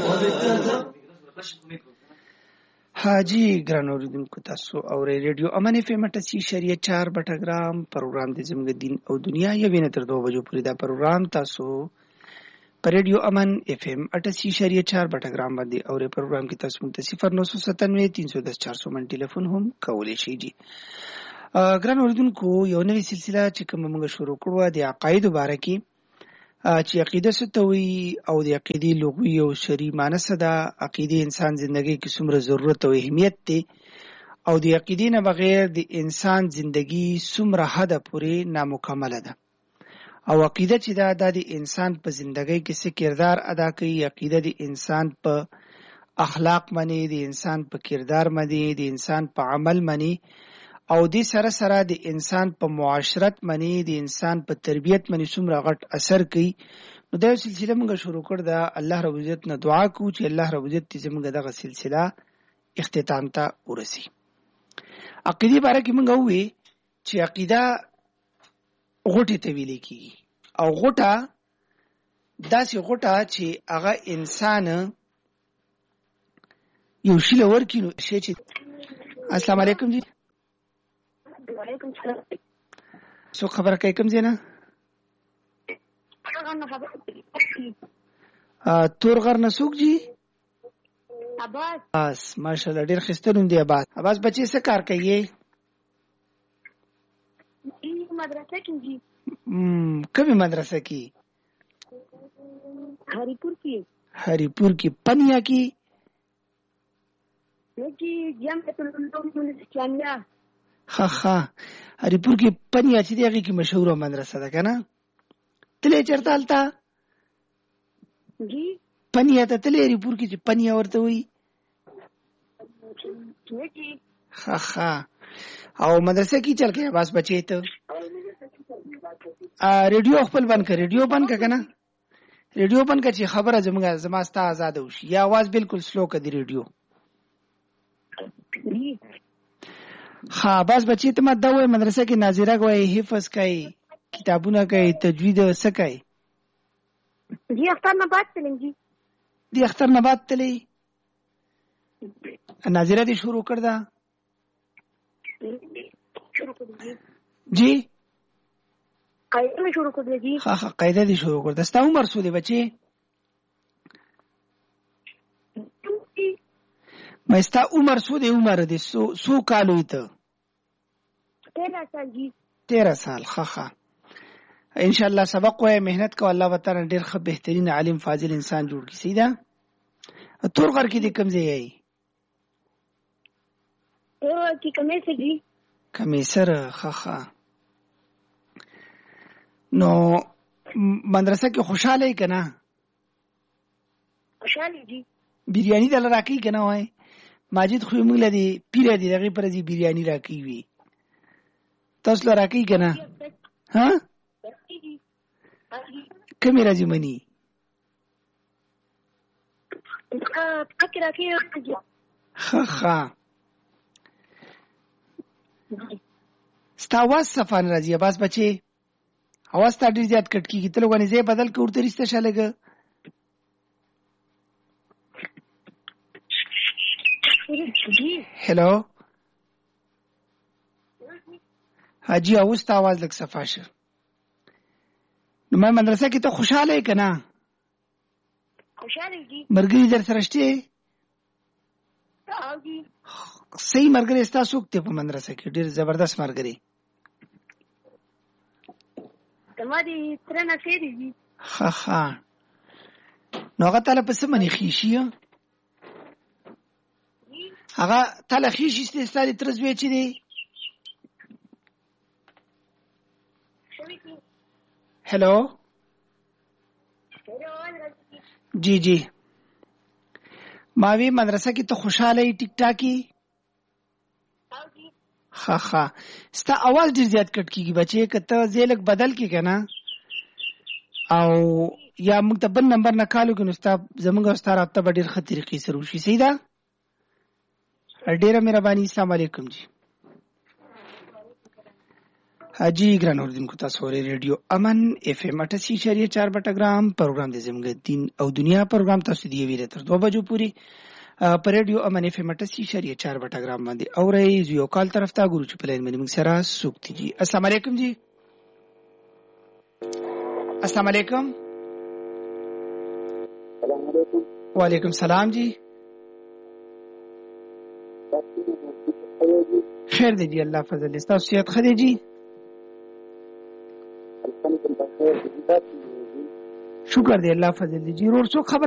حاجی ګران اوریدونکو تاسو اورئ ریډیو امن اف ام 88.4 بټګرام پروګرام د زموږ دین او دنیا یوې نه تر 2 بجو پورې دا پروګرام تاسو پر ریډیو امن اف ام 88.4 بټګرام باندې اورئ. پروګرام کې تاسو مونږ ته 0997 310 400 ټلیفون هم کولی شئ. ګران اوریدونکو یو نوې سلسله چې کوم موږ شروع کړو د عقاید باره کې چې عقیده څه ته وایي او د عقیدې لغوي او شرعي معنی څه ده، عقیدې انسان زندګۍ کې څومره ضرورت او اهمیت دی، او د عقیدې نه بغیر د انسان زندګي څومره حده پورې نامکمله ده، او عقیده چې ده د انسان په زندګۍ کې څه کردار ادا کوي. عقیده د انسان په اخلاق منی، د انسان په کردار منی، د انسان په عمل منی، او دې سره سره د انسان په معاشرت منی، د انسان په تربیت منی څومره غټ اثر کوي. نو دا سلسله موږ شروع کړ ده. الله رب عزت نه دعا کوو چې الله رب عزت دې زموږ دغه سلسله اختتام ته ورسي. عقیدې باره کې موږ ووی چې عقیده غوټې ته ویل کیږي، او غوټه داسې غوټه چې هغه انسان یو شی له ورکړي نو شی چې السلام علیکم جی. وعلیکم السلام. څوک خبره کوي کوم ځای نه؟ تور غر نه څوک جی؟ عباس. ماشاءالله ډېر ښایسته نوم دی عباس. عباس بچې څه کار کوي؟ مدرسه کې جی. کومه مدرسه کې؟ هریپور کې. هریپور کې پنیا کې؟ لکه جامعه العلوم الاسلاميه. ها هریپور کې پنیا چې دی هغه کې مشهوره مدرسه ده کنه؟ تلې چرته التا جی پنیا ته تلې هریپور کې چې پنیا ورته وي. ها او مدرسه کې چل کې بس بچي ته ریډیو خپل بند کړ، ریډیو بند کړه کنه، ریډیو بند کړه چې خبره زما ستا آزاد وشي، یا आवाज بالکل سلو کړه دی ریډیو. ها بس بچی ته ما دا وای مدرسه کې ناظره کوي، حفظ کوي، کتابونه کوي، تجوید څه کوي؟ جی اختر نه بعد تلم جی. دی اختر نه بعد تلې ناظره دې شروع کړ دا جی؟ قاعده شروع کړ جی. ها قاعده دې شروع کړ. دستا عمر څو دی بچي؟ مستا عمر څو دی؟ عمر دې څو کال وي ته؟ 13 سال جی. 13 سال. ښه ان شاء الله سبق وای، مهنت کو، الله وتعالى ډېر ښه بهترین عالم فاضل انسان جوړ کړي. سیدا تور غر کې دې کوم ځای یې؟ کی کمیسر جی. کمیسر. ښه نو مدرسه کې خوشاله یې کنه؟ خوشاله جی. بریانی دل راکی کنه وای ماجد خو موږ لدی پیره دی دغه پر دې بریانی راکی وی تاسو لراکی کنه؟ ها کومه راځي منی؟ پکې راکی. ها ستاواز صفان راځي بس بچي، اواز تا ډیر زیات کټ کیږي، تل غونې زی بدل کې ورته رسته شالګه. هلو حاجی اوس تا आवाज لک صفاشه. نو ما مدرسه کې ته خوشاله یې کنه؟ خوشاله جی. مرګري در سره شته؟ او جی صحیح مرګري تاسو ته په مدرسه کې ډیر زبردست مرګري. تمہاری ترنه خیر جی. ها نو هغه تعالی په سمني خيشي هغه تعالی خيشي ستاسو ترزوي چي دي. हेलो जी जी मावी मदरसा की तो खुशहाल है टिक टाकी. ها ستا आवाज ډیر زیات کټ کیږي بچي، کته زیلک بدل کی کنه او یا موږ ته بل نمبر نه کالو کې نو ستا زموږ استاد رابطه به ډیر ښه طریقې سره وشي. سیدا ډیره مهرباني. السلام علیکم جی. حاجی ګران اوریدونکو تاسو اورئ ریډیو امن اف ام 88.4 بټګرام پروګرام د زموږ دین او دنیا پروګرام تاسو دی ویل تر 2 بجو پوری پر ریډیو امن اف ام 88.4 بټګرام باندې اورئ یو کال طرف ته ګورو چې پلان باندې موږ سره سوکتی جی. السلام علیکم جی. السلام علیکم. السلام علیکم. وعلیکم السلام جی. خیر دی جی, الله فضل است. تاسو صحت خدي جی؟ شکر دی الله فضل دی جی. ورڅو خبر